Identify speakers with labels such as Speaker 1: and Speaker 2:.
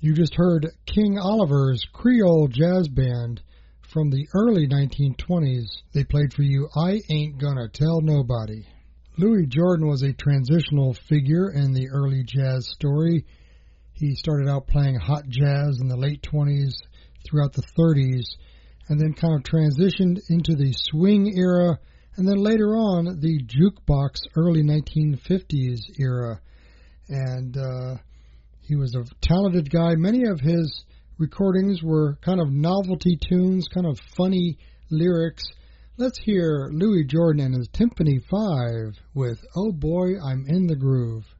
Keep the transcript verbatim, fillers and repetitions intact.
Speaker 1: You just heard King Oliver's Creole Jazz Band from the early nineteen twenties. They played for you I Ain't Gonna Tell Nobody. Louis Jordan was a transitional figure in the early jazz story. He started out playing hot jazz in the late twenties throughout the thirties, and then kind of transitioned into the swing era, and then later on the jukebox early nineteen fifties era. And uh, he was a talented guy. Many of his recordings were kind of novelty tunes, kind of funny lyrics. Let's hear Louis Jordan and his Timpani Five with Oh Boy, I'm in the Groove.